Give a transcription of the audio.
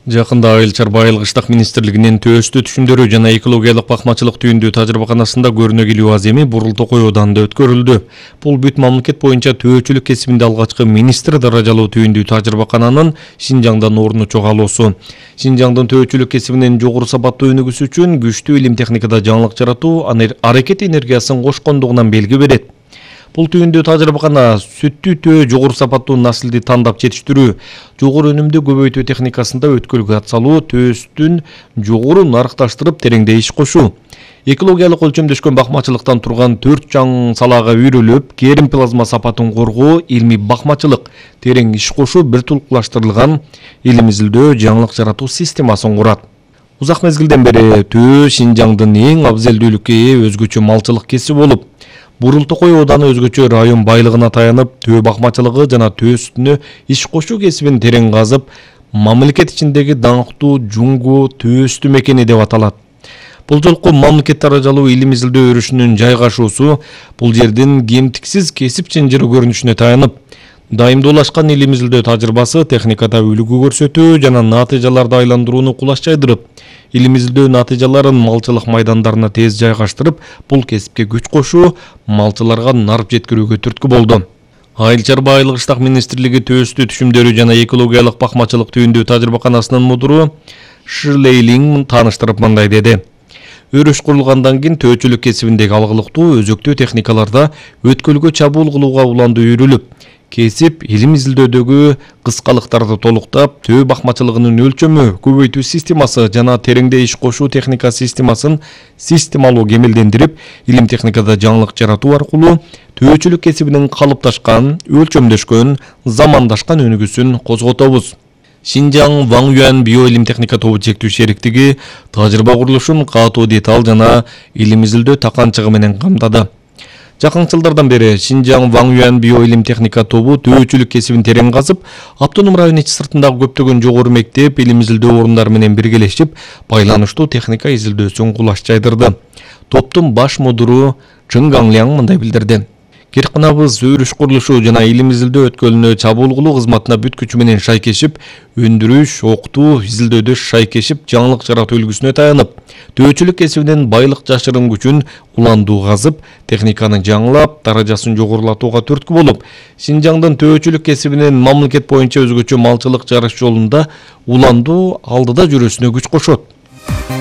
Жакында Айыл чарба айылгычтык министрлигинин төстү түшүмдөрү жана экологиялык бакмачылык түйүндүү тажрыйбаканасында көрүнөгүлүү аземи Бурултокой Ооданда өткөрүлдү. Бул бүт мамлекет боюнча төөчүлүк кесибинде алгачкы министр даражалуу түйүндүү тажрыйбакананын Шинжаңдан орну чогалуусу. Шинжаңдын төөчүлүк кесибинин жогору сапаттуу өнүгүшү үчүн күчтүү илим техникада жаңылык жаратуу аракет энергиясын кошкондугунан белги берет. Бул түйүндүү тажрыйбакана сүттүү төө жогору сапаттуу наслди тандап жетиштирүү, жогору өнүмдү көбөйтүү техникасында өткөлгө атсалуу, төөстүн жогору нарыкташтырып тереңде иш кошуу. Экологиялык өлчөмдөшкөн бакмачылыктан турган 4 чаң салаага үйрөлүп, керим плазма сапатын коргоо, илмий бакмачылык, терең иш кошуу бир тулукташтырылган илим изилдөө, жаңылык жаратуу системасын курат. Узак мезгилден бери төө Шинжаңдын эң абзелдүүлүккө ээ өзгөчө малчылык кесиби болуп, Бурултокой Ооданы өзгөчө район байлыгына таянып, төө бакмачылыгы жана төө сүтүнө иш кошуу кесибин терең казып, мамлекет ичиндеги даңктуу Жуңгу төөстү мекени деп аталат. Бул жолку мамлекет даражалуу илим изилдөө өрүшүнүн жайгашуусу бул жердин кемтиксиз кесип чынжыры көрүнүшүнө таянып, дайымдуулашкан илим изилдөө тажрыйбасы техникада үлгү көрсөтүү жана натыйжаларды айландырууну кулаш жайдырып, илим изилдөө натыйжаларын малчылык майдандарына тез жайгаштырып, бул кесипке күч кошуу, малчыларга нарып жеткирүүгө түрткү болду. Айыл чарба айылгычтык министрлиги төөстү түшүмдөрү жана экологиялык бакмачылык түйүндүү тажрыйбаканасынын мудуру Ширлейлин тааныштырып мындай деди. Өрүш курулгандан кийин төөчүлүк кесибиндеги алгылыктуу өзөктүү техникаларда өткөлгө чабуул кылууга уланды үйрүлүп, кесип илим изилдөөдөгү кыскалыктарды толуктап, төө бакмачылыгынын өлчөмү, көбөйтүү системасы жана тереңде иш кошуу техника системасын системалуу кемелдендирип, илим техникада жаңылык жаратуу аркылуу төөчүлүк кесибинин калыпташкан, өлчөмдөшкөн, замандашкан өнүгүүсүн козготобуз. Шинжаң Ваңюан биоилим техника тобу чектүү шериктиги тажрыйба курулушун катуу деталь жана илим изилдөө таканчыгы менен камдады. Жакын жылдардан бери Шинжаң Ваңюан биоилим техника тобу төөчүлүк кесибин терең казып, автоном район ичи сыртындагы көптөгөн жогору мектеп, илим изилдөө орундары менен биргелешип, байланыштуу техника изилдөөсүн кулаш жайдырды. Топтун баш мудуру Чың Ганляң мындай билдирди. Киркынабыз өрүш курулушу жана илим изилдөө өткөлүнө чабуул кылуу кызматына бүт күчү менен шайкешип, өндүрүш, октуу, изилдөөдө шайкешип, жаңылык жаратуу үлгүсүнө таянып, төөчүлүк кесибинин байлык жашырын күчүн уландуу казып, техниканы жаңылап, даражасын жогорулатууга түрткү болуп, Шинжаңдын төөчүлүк кесибинин мамлекет боюнча өзгөчө малчылык жарыш жолунда уландуу алдыда жүрүүсүнө күч кошот.